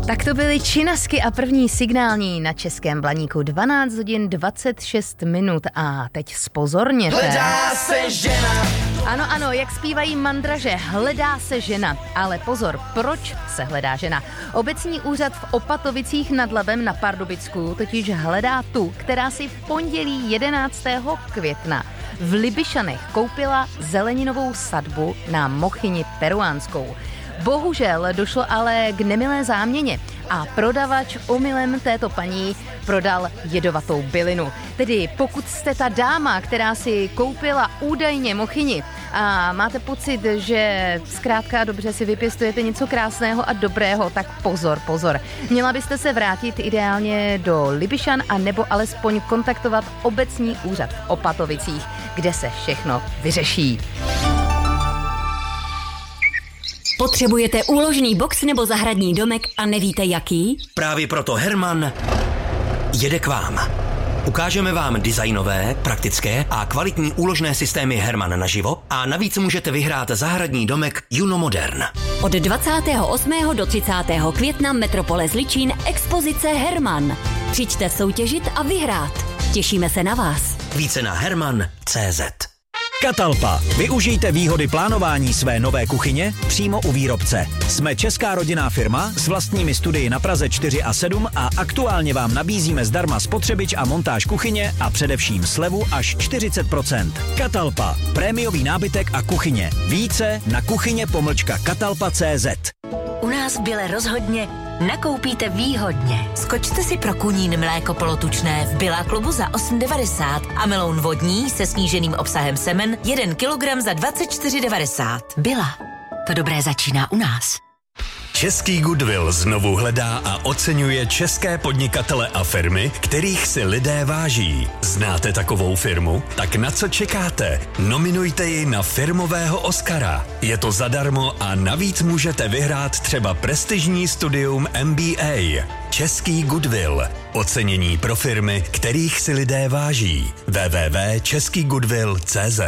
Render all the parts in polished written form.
Tak to byly Činasky a první signální na Českém Blaníku 12 hodin 26 minut a teď spozorněte. Hledá se žena. Ano, jak zpívají mandraže, hledá se žena. Ale pozor, proč se hledá žena? Obecní úřad v Opatovicích nad Labem na Pardubicku totiž hledá tu, která si v pondělí 11. května v Libyšanech koupila zeleninovou sadbu na Mochyni peruánskou. Bohužel došlo ale k nemilé záměně a prodavač omylem této paní prodal jedovatou bylinu. Tedy pokud jste ta dáma, která si koupila údajně mochyni a máte pocit, že zkrátka dobře si vypěstujete něco krásného a dobrého, tak pozor. Měla byste se vrátit ideálně do Libyšan a nebo alespoň kontaktovat obecní úřad v Opatovicích, kde se všechno vyřeší. Potřebujete úložný box nebo zahradní domek a nevíte jaký? Právě proto Herman jede k vám. Ukážeme vám designové, praktické a kvalitní úložné systémy Herman naživo a navíc můžete vyhrát zahradní domek Juno Modern. Od 28. do 30. května Metropole Zličín expozice Herman. Přijďte soutěžit a vyhrát. Těšíme se na vás. Více na herman.cz. Catalpa. Využijte výhody plánování své nové kuchyně přímo u výrobce. Jsme česká rodinná firma s vlastními studii na Praze 4 a 7 a aktuálně vám nabízíme zdarma spotřebič a montáž kuchyně a především slevu až 40%. Catalpa. Prémiový nábytek a kuchyně. Více na kuchyně-catalpa.cz. U nás v Bile rozhodně nakoupíte výhodně. Skočte si pro Kunín mléko polotučné v Billa klubu za 8,90 a meloun vodní se sníženým obsahem semen 1 kg za 24,90. Billa. To dobré začíná u nás. Český Goodwill znovu hledá a oceňuje české podnikatele a firmy, kterých si lidé váží. Znáte takovou firmu? Tak na co čekáte? Nominujte ji na firmového Oscara. Je to zadarmo a navíc můžete vyhrát třeba prestižní studium MBA. Český Goodwill. Ocenění pro firmy, kterých si lidé váží. www.českygoodwill.cz.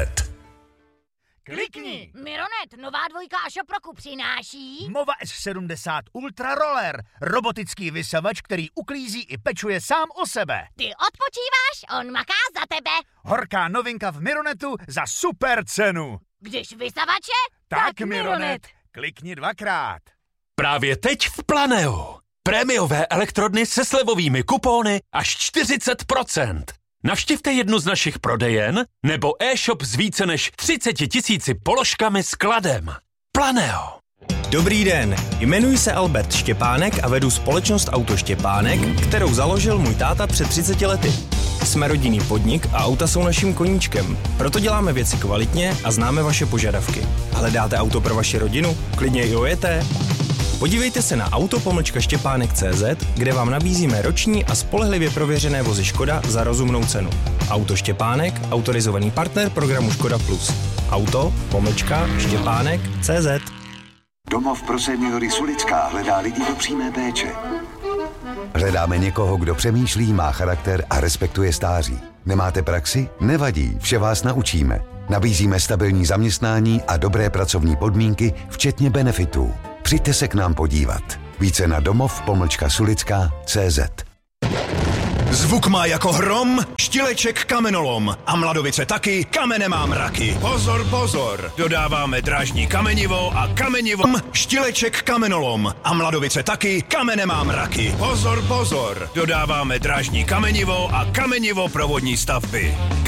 Klikni! Mironet, nová dvojka a šoproku přináší Mova S70 Ultra Roller, robotický vysavač, který uklízí i pečuje sám o sebe. Ty odpočíváš, on maká za tebe. Horká novinka v Mironetu za super cenu. Když vysavače, tak Mironet. Klikni 2krát. Právě teď v Planeu. Prémiové elektrodny se slevovými kupóny až 40%. Navštivte jednu z našich prodejen nebo e-shop s více než 30 000 položkami s kladem. Planeo. Dobrý den, jmenuji se Albert Štěpánek a vedu společnost Auto Štěpánek, kterou založil můj táta před 30 lety. Jsme rodinný podnik a auta jsou naším koníčkem. Proto děláme věci kvalitně a známe vaše požadavky. Hledáte auto pro vaši rodinu? Klidně i ojeté. Podívejte se na auto-štěpánek.cz, kde vám nabízíme roční a spolehlivě prověřené vozy Škoda za rozumnou cenu. Auto Štěpánek, autorizovaný partner programu Škoda Plus. Auto-štěpánek.cz. Domov pro seniory Sulická hledá lidi do přímé péče. Hledáme někoho, kdo přemýšlí, má charakter a respektuje stáří. Nemáte praxi? Nevadí, vše vás naučíme. Nabízíme stabilní zaměstnání a dobré pracovní podmínky, včetně benefitů. Přijďte se k nám podívat. Více na domov-sulická.cz. Zvuk má jako hrom, Štileček kamenolom a Mladovice taky, kamene má mraky. Pozor, pozor, dodáváme drážní kamenivo a kamenivo Štileček kamenolom a Mladovice taky, kamene má mraky. Pozor, pozor, dodáváme drážní kamenivo a kamenivo pro vodní stavby.